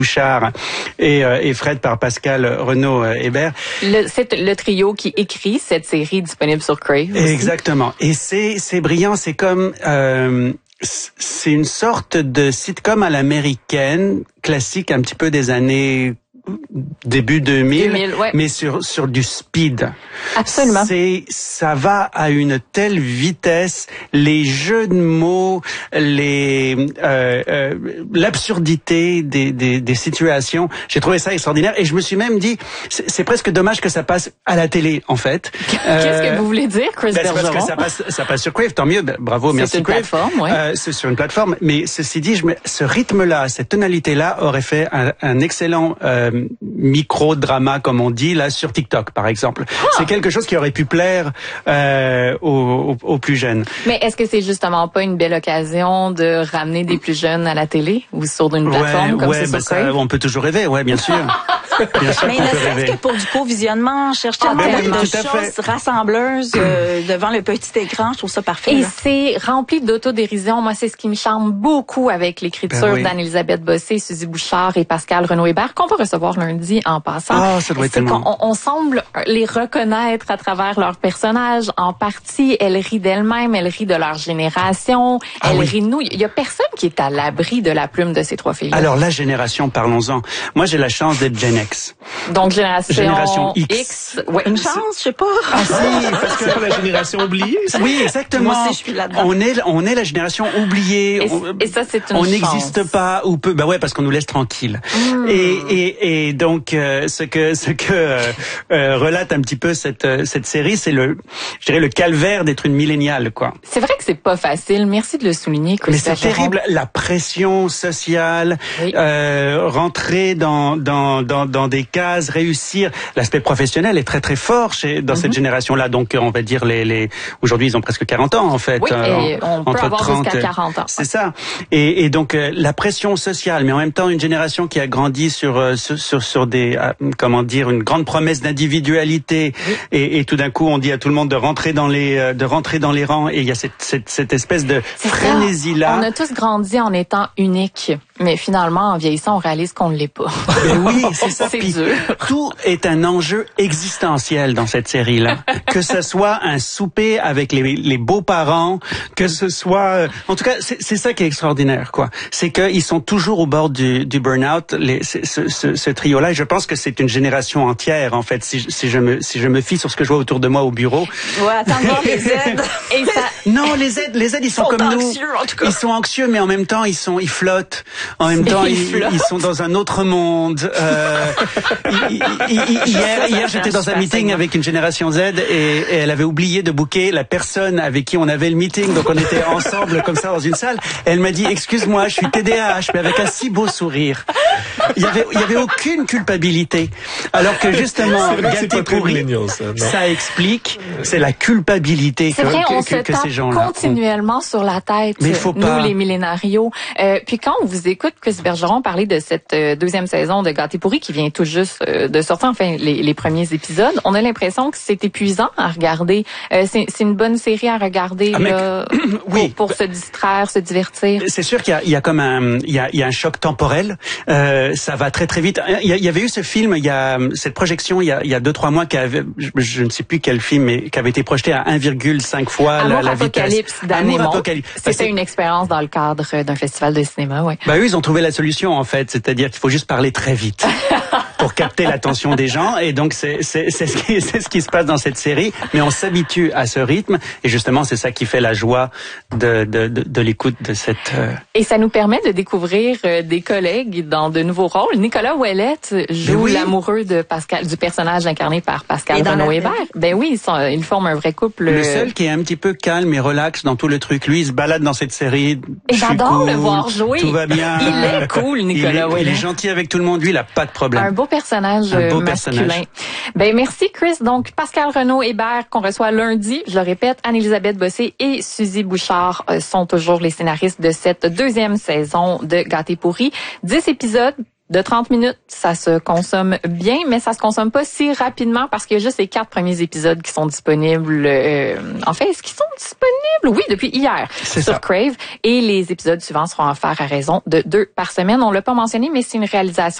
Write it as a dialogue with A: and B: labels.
A: Bouchard et Fred par Pascal Renaud-Hébert.
B: C'est le trio qui écrit cette série disponible sur Crave.
A: Exactement. Et c'est brillant. C'est comme c'est une sorte de sitcom à l'américaine, classique un petit peu des années début 2000
B: ouais.
A: Mais sur du speed.
B: Absolument.
A: Ça va à une telle vitesse, les jeux de mots, l'absurdité des situations. J'ai trouvé ça extraordinaire et je me suis même dit c'est presque dommage que ça passe à la télé en fait.
B: Qu'est-ce que vous voulez dire, Chris Bergeron?
A: C'est parce que ça passe sur Crave, tant mieux, bravo, merci Crave.
B: C'est une plateforme, ouais.
A: C'est sur une plateforme, mais ceci dit, ce rythme-là, cette tonalité-là aurait fait un excellent micro-drama, comme on dit, là, sur TikTok, par exemple. C'est quelque chose qui aurait pu plaire aux plus jeunes.
B: Mais est-ce que c'est justement pas une belle occasion de ramener des plus jeunes à la télé ou sur une plateforme comme c'est sur Crave?
A: On peut toujours rêver, ouais, bien sûr. Bien sûr
C: mais ne serait-ce que pour du co-visionnement, cherche tellement de choses rassembleuses devant le petit écran, je trouve ça parfait.
B: Et c'est rempli d'autodérision. Moi, c'est ce qui me charme beaucoup avec l'écriture d'Anne-Élisabeth Bossé, Suzy Bouchard et Pascal Renaud-Hébert, qu'on va recevoir lundi en passant.
A: Ah, ça doit être tellement...
B: On semble les reconnaître à travers leurs personnages. En partie, elles rient d'elles-mêmes, elles rient de leur génération, elles rient de nous. Il y a personne qui est à l'abri de la plume de ces trois filles.
A: Alors, la génération, parlons-en. Moi, j'ai la chance d'être Gen X.
B: Donc, génération
A: X.
B: Ouais,
C: une chance, je sais pas.
A: Ah si, parce que
D: la génération oubliée. Ça.
A: Oui, exactement.
C: Moi aussi, je suis là-dedans.
A: On est la génération oubliée.
B: Et ça, c'est une
A: on
B: chance.
A: n'existe pas ou peu. Bah ouais, parce qu'on nous laisse tranquille. Et donc, ce que relate un petit peu cette série, c'est je dirais le calvaire d'être une milléniale, quoi.
B: C'est vrai que c'est pas facile. Merci de le souligner, Chris.
A: Mais c'est terrible, la pression sociale, rentrer dans des cases, réussir. L'aspect professionnel est très très fort dans cette génération-là. Donc on va dire aujourd'hui ils ont presque 40 ans en fait.
B: Oui, et on peut avoir
A: 30,
B: jusqu'à 40 ans.
A: C'est ça. Et donc la pression sociale, mais en même temps une génération qui a grandi sur des une grande promesse d'individualité. Et tout d'un coup on dit à tout le monde de rentrer dans les rangs. Et il y a cette espèce de frénésie là.
B: On a tous grandi en étant uniques. Mais finalement, en vieillissant, on réalise qu'on ne l'est pas.
A: Mais oui, c'est ça.
B: C'est dur.
A: Tout est un enjeu existentiel dans cette série-là. Que ce soit un souper avec les beaux-parents, que ce soit... En tout cas, c'est ça qui est extraordinaire, quoi. C'est qu'ils sont toujours au bord du burn-out, ce trio-là. Et je pense que c'est une génération entière, en fait, si je me fie sur ce que je vois autour de moi au bureau.
C: Ouais, attends de voir les aides.
B: Et ça...
A: Non, les aides, ils sont comme nous.
C: En tout cas.
A: Ils sont anxieux, mais en même temps, ils flottent. En même temps, ils sont dans un autre monde. Hier, j'étais dans un meeting avec une génération Z et elle avait oublié de booker la personne avec qui on avait le meeting. Donc on était ensemble comme ça dans une salle. Et elle m'a dit excuse-moi, je suis TDAH, mais avec un si beau sourire. Il y avait aucune culpabilité. Alors que justement, Gâté pourri, ça explique, c'est la culpabilité
B: c'est vrai, on se
A: que ces gens-là
B: continuellement sur la tête.
A: Mais il faut pas.
B: Nous, les millénarios. Puis quand on vous écoute, Chris Bergeron, parler de cette deuxième saison de Gâté pourri qui vient tout juste de sortir, enfin les premiers épisodes, on a l'impression que c'est épuisant à regarder. C'est une bonne série à regarder pour se distraire, se divertir.
A: C'est sûr qu'il y a comme il y a un choc temporel. Ça va très très vite. Il y avait eu ce film, il y a cette projection il y a 2-3 mois je ne sais plus quel film, mais qui avait été projeté à 1,5 fois la vitesse.
B: Amour C'était une expérience dans le cadre d'un festival de cinéma, ouais.
A: Eux, ils ont trouvé la solution en fait, c'est-à-dire qu'il faut juste parler très vite pour capter l'attention des gens. Et donc c'est ce qui se passe dans cette série, mais on s'habitue à ce rythme et justement c'est ça qui fait la joie de l'écoute de cette.
B: Et ça nous permet de découvrir des collègues dans de nouveaux rôles. Nicolas Ouellette joue l'amoureux de Pascal, du personnage incarné par Pascal Renaud-Hébert. Ben oui, ils forment un vrai couple.
A: Le seul qui est un petit peu calme et relax dans tout le truc, lui, il se balade dans cette série.
B: Et j'adore le voir jouer.
A: Tout va bien.
B: Il est cool, Nicolas Ouellette.
A: Il est gentil avec tout le monde, lui, il a pas de problème.
B: Un beau personnage masculin. Ben merci Chris. Donc Pascal Renaud-Hébert qu'on reçoit lundi, je le répète, Anne-Élisabeth Bossé et Suzy Bouchard sont toujours les scénaristes de cette deuxième saison de Gâté pourri. 10 épisodes. de 30 minutes. Ça se consomme bien, mais ça se consomme pas si rapidement parce qu'il y a juste les 4 premiers épisodes qui sont disponibles. En fait, est-ce qu'ils sont disponibles? Oui, depuis hier sur Crave. Et les épisodes suivants seront offerts à raison de 2 par semaine. On l'a pas mentionné, mais c'est une réalisation